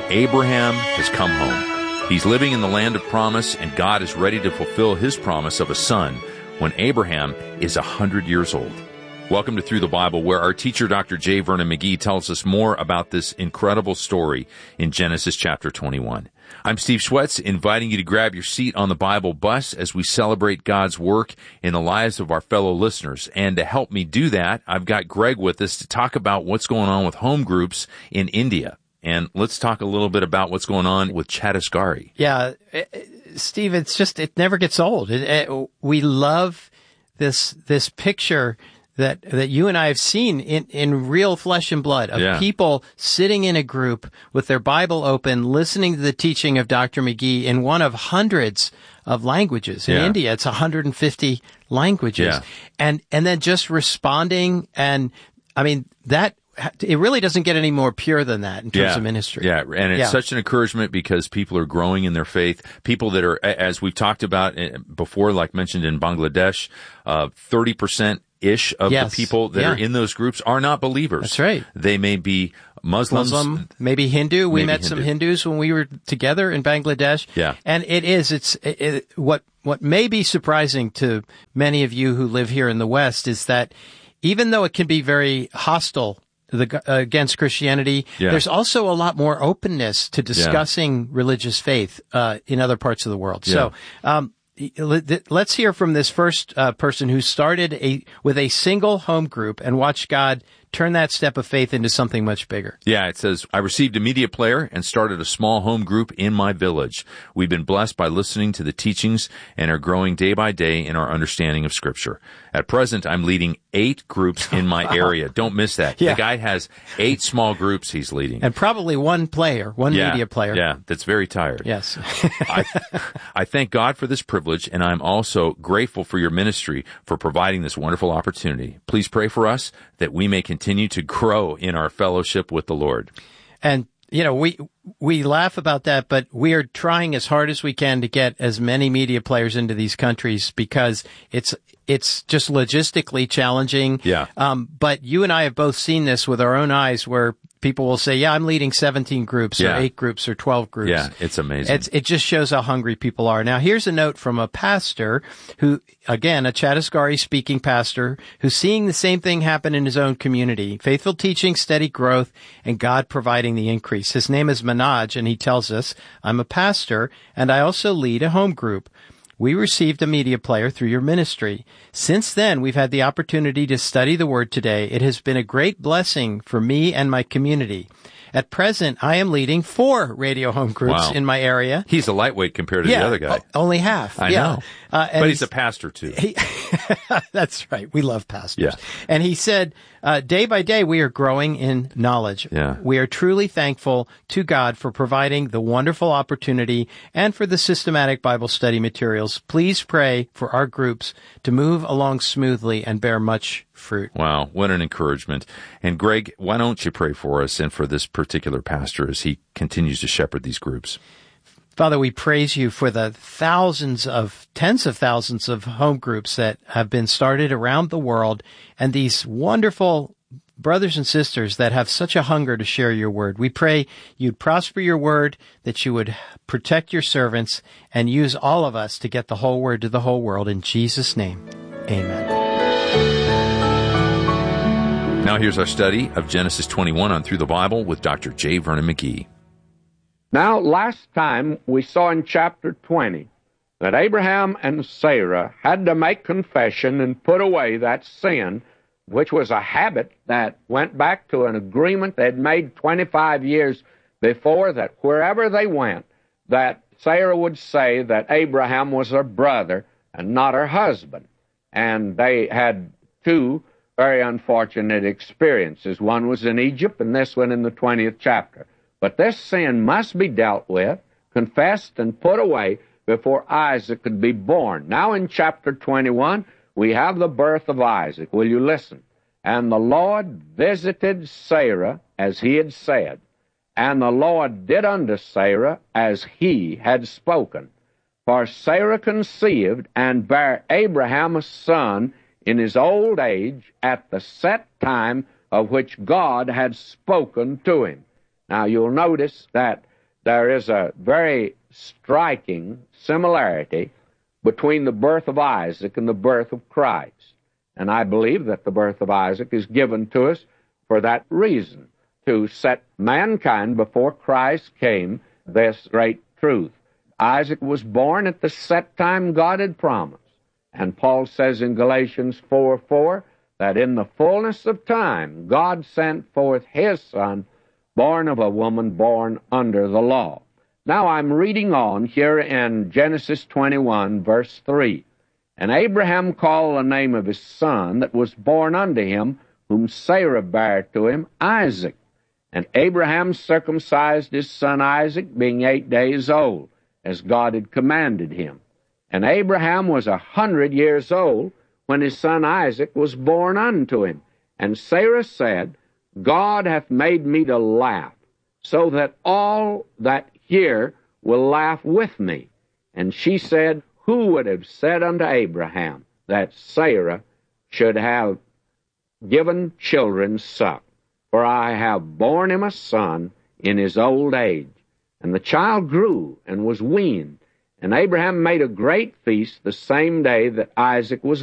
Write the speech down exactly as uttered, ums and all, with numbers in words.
Abraham has come home. He's living in the land of promise, and God is ready to fulfill his promise of a son when Abraham is one hundred years old. Welcome to Through the Bible, where our teacher, Doctor J. Vernon McGee, tells us more about this incredible story in Genesis chapter twenty-one. I'm Steve Schwetz, inviting you to grab your seat on the Bible bus as we celebrate God's work in the lives of our fellow listeners. And to help me do that, I've got Greg with us to talk about what's going on with home groups in India. And let's talk a little bit about what's going on with Chhattisgarh. Yeah, Steve, it's just, it never gets old. It, it, we love this this picture that that you and I have seen in, in real flesh and blood of yeah. people sitting in a group with their Bible open, listening to the teaching of Doctor McGee in one of hundreds of languages. In yeah. India, it's one hundred fifty languages. Yeah. And, and then just responding. And I mean, that, it really doesn't get any more pure than that in terms yeah. of ministry. Yeah, and it's yeah. such an encouragement because people are growing in their faith. People that are, as we've talked about before, like mentioned in Bangladesh, uh, thirty percent ish of yes. the people that yeah. are in those groups are not believers. That's right. They may be Muslims. Muslim, maybe Hindu. We maybe met Hindu. some Hindus when we were together in Bangladesh. Yeah. And it is, it's, it, it, what, what may be surprising to many of you who live here in the West is that even though it can be very hostile the, uh, against Christianity, yeah. there's also a lot more openness to discussing yeah. religious faith, uh, in other parts of the world. Yeah. So, um, let's hear from this first uh, person who started a with a single home group and watched God turn that step of faith into something much bigger. Yeah, it says, I received a media player and started a small home group in my village. We've been blessed by listening to the teachings and are growing day by day in our understanding of Scripture. At present, I'm leading eight groups in my area. Don't miss that. Yeah. The guy has eight small groups he's leading. And probably one player, one yeah, media player. Yeah, that's very tired. Yes. I, I thank God for this privilege, and I'm also grateful for your ministry for providing this wonderful opportunity. Please pray for us that we may continue to grow in our fellowship with the Lord. And, you know, we we laugh about that, but we are trying as hard as we can to get as many media players into these countries because it's it's just logistically challenging. Yeah. Um, but you and I have both seen this with our own eyes where people will say, yeah, I'm leading seventeen groups yeah. or eight groups or twelve groups. Yeah, it's amazing. It's, it just shows how hungry people are. Now, here's a note from a pastor who, again, a Chhattisgarh speaking pastor who's seeing the same thing happen in his own community. Faithful teaching, steady growth, and God providing the increase. His name is Manoj, and he tells us, I'm a pastor, and I also lead a home group. We received a media player through your ministry. Since then, we've had the opportunity to study the Word today. It has been a great blessing for me and my community. At present, I am leading four radio home groups wow. in my area. He's a lightweight compared to yeah, the other guy. O- only half. I yeah. know. Uh, but he's a pastor, too. He, that's right. We love pastors. Yeah. And he said, uh, day by day, we are growing in knowledge. Yeah. We are truly thankful to God for providing the wonderful opportunity and for the systematic Bible study materials. Please pray for our groups to move along smoothly and bear much fruit. Wow, what an encouragement. And Greg, why don't you pray for us and for this particular pastor as he continues to shepherd these groups? Father, we praise you for the thousands of, tens of thousands of home groups that have been started around the world and these wonderful brothers and sisters that have such a hunger to share your word. We pray you'd prosper your word, that you would protect your servants, and use all of us to get the whole word to the whole world. In Jesus' name, amen. Now here's our study of Genesis twenty-one on Through the Bible with Doctor J. Vernon McGee. Now, last time we saw in chapter twenty that Abraham and Sarah had to make confession and put away that sin, which was a habit that went back to an agreement they'd made twenty-five years before, that wherever they went, that Sarah would say that Abraham was her brother and not her husband. And they had two very unfortunate experiences. One was in Egypt and this one in the twentieth chapter. But this sin must be dealt with, confessed, and put away before Isaac could be born. Now in chapter twenty-one, we have the birth of Isaac. Will you listen? And the Lord visited Sarah as he had said, and the Lord did unto Sarah as he had spoken. For Sarah conceived and bare Abraham a son in his old age at the set time of which God had spoken to him. Now, you'll notice that there is a very striking similarity between the birth of Isaac and the birth of Christ. And I believe that the birth of Isaac is given to us for that reason, to set mankind before Christ came this great truth. Isaac was born at the set time God had promised. And Paul says in Galatians four four that in the fullness of time God sent forth his Son, born of a woman born under the law. Now I'm reading on here in Genesis twenty-one, verse three. And Abraham called the name of his son that was born unto him, whom Sarah bare to him, Isaac. And Abraham circumcised his son Isaac, being eight days old, as God had commanded him. And Abraham was a hundred years old when his son Isaac was born unto him. And Sarah said, God hath made me to laugh, so that all that hear will laugh with me. And she said, who would have said unto Abraham that Sarah should have given children suck? For I have borne him a son in his old age. And the child grew and was weaned. And Abraham made a great feast the same day that Isaac was